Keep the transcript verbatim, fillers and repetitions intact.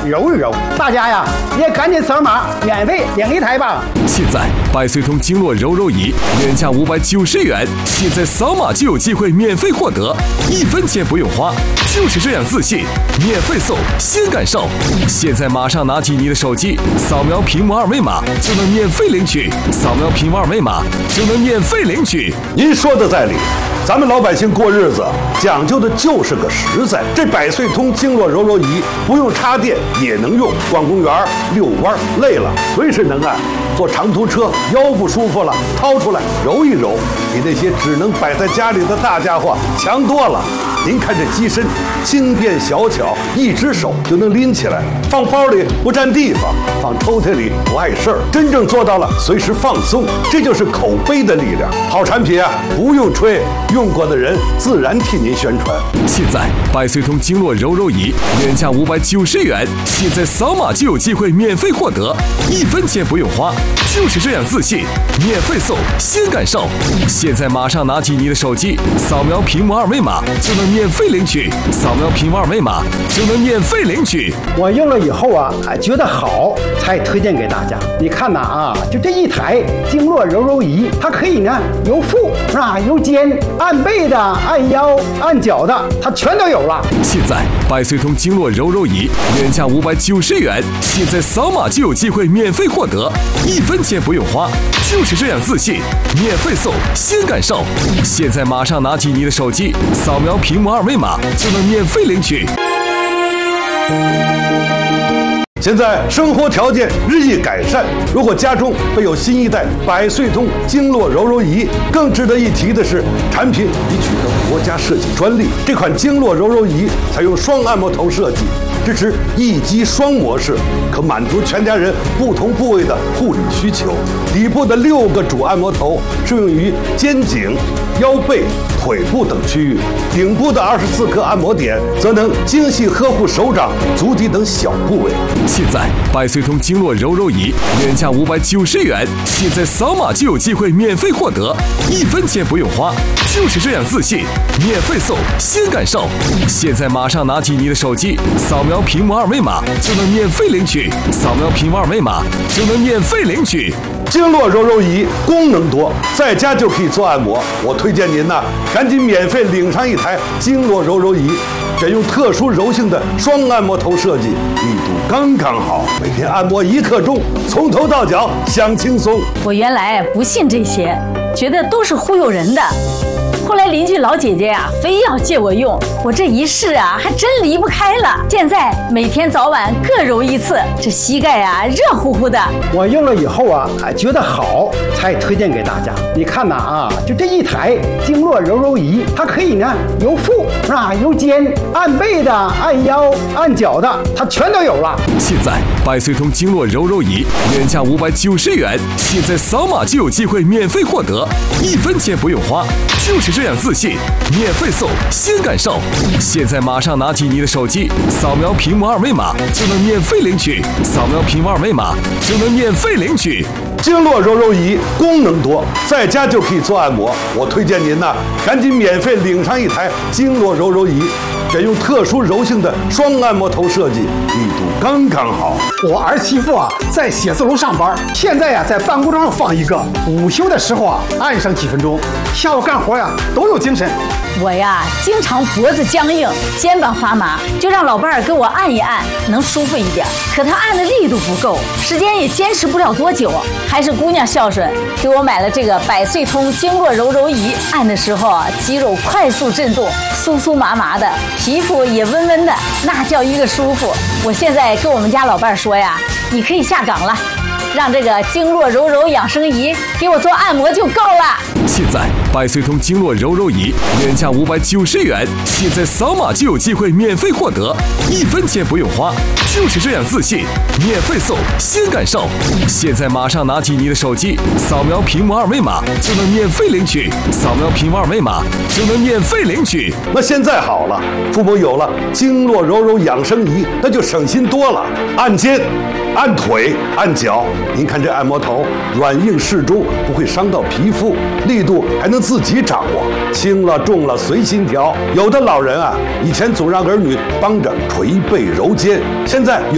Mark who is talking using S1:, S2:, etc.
S1: 揉一揉。大家呀，也赶紧扫码免费领一台吧。
S2: 现在百岁通经络揉揉仪原价五百九十元，现在扫码就有机会免费获得，一分钱不用花，就是这样自信，免费送，先感受。现在马上拿起你的手机，扫描屏幕二维码就能免费领取，扫描屏幕二维码就能免费领取。
S3: 您说的在理，咱们老百姓过日子讲究的就是个实在。这百岁通经络揉揉仪不用插电也能用，逛公园、遛弯累了随时能按。坐长途车腰不舒服了，掏出来揉一揉，比那些只能摆在家里的大家伙强多了。您看这机身轻便小巧，一只手就能拎起来，放包里不占地方，放抽屉里不碍事儿，真正做到了随时放松。这就是口碑的力量。好产品啊，不用吹，用过的人自然替您宣传。
S2: 现在百岁通经络揉揉仪原价五百九十元，现在扫码就有机会免费获得，一分钱不用花，就是这样自信，免费送，先感受。现在马上拿起你的手机，扫描屏幕二维码就能免费领取，扫描屏幕二维码就能免费领取。
S1: 我用了以后啊，还觉得好，才推荐给大家。你看呐啊，就这一台经络揉揉仪，它可以呢由腹是吧，由肩，按背的、按腰、按脚的，它全都有了。
S2: 现在百岁通经络揉揉仪原价五百九十元，现在扫码就有机会免费获得，一分钱不用花，就是这样自信，免费送，先感受。现在马上拿起你的手机，扫描屏幕二维码就能免费领取。
S3: 现在生活条件日益改善，如果家中备有新一代百岁通经络揉揉仪，更值得一提的是，产品已取得国家设计专利。这款经络揉揉仪采用双按摩头设计，支持一机双模式，可满足全家人不同部位的护理需求。底部的六个主按摩头适用于肩颈、腰背、腿部等区域，顶部的二十四个按摩点则能精细呵护手掌、足底等小部位。
S2: 现在百岁通经络揉揉仪原价五百九十元，现在扫码就有机会免费获得，一分钱不用花，就是这样自信，免费送，先感受。现在马上拿起你的手机，扫描屏幕二维码就能免费领取，扫描屏幕二维码就能免费领取。
S3: 经络揉揉仪功能多，在家就可以做按摩。我推荐您呐，赶紧免费领上一台经络揉揉仪，选用特殊柔性的双按摩头设计，力度刚刚好，每天按摩一刻钟，从头到脚享轻松。
S4: 我原来不信这些，觉得都是忽悠人的。后来邻居老姐姐呀、啊，非要借我用，我这一试啊，还真离不开了。现在每天早晚各揉一次，这膝盖啊热乎乎的。
S1: 我用了以后啊，还觉得好，才推荐给大家。你看呐啊，就这一台经络揉揉仪，它可以呢由腹是吧，由肩，按背的、按腰、按脚的，它全都有了。
S2: 现在百岁通经络揉揉仪原价五百九十元，现在扫码就有机会免费获得，一分钱不用花，就是这样自信，免费送，先感受。现在马上拿起你的手机，扫描屏幕二维码就能免费领取，扫描屏幕二维码就能免费领取。
S3: 经络揉揉仪功能多，在家就可以做按摩。我推荐您呐，赶紧免费领上一台经络揉揉仪，选用特殊柔性的双按摩头设计，力度刚刚好。
S1: 我儿媳妇啊，在写字楼上班，现在呀、啊，在办公桌上放一个，午休的时候啊，按上几分钟，下午干活呀都有精神。
S4: 我呀，经常脖子僵硬，肩膀发麻，就让老伴儿给我按一按，能舒服一点。可他按的力度不够，时间也坚持不了多久。还是姑娘孝顺，给我买了这个百岁通经络揉揉仪，按的时候啊，肌肉快速震动，酥酥麻麻的，皮肤也温温的，那叫一个舒服。我现在跟我们家老伴儿说呀，你可以下岗了，让这个经络揉揉养生仪给我做按摩就够了。
S2: 现在百岁通经络揉揉仪原价五百九十元，现在扫码就有机会免费获得，一分钱不用花，就是这样自信，免费送，先感受。现在马上拿起你的手机，扫描屏幕二维码就能免费领取，扫描屏幕二维码就能免费领取。
S3: 那现在好了，父母有了经络揉揉养生仪，那就省心多了。按肩、按腿、按脚，您看这按摩头软硬适中，不会伤到皮肤，力度还能自己掌握，轻了重了随心调。有的老人啊，以前总让儿女帮着捶背揉肩，现在有